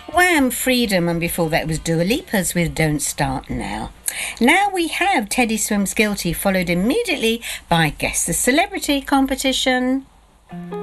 Wham! Freedom, and before that was Dua Lipa's with Don't Start Now. Now we have Teddy Swims Guilty, followed immediately by Guess the Celebrity competition.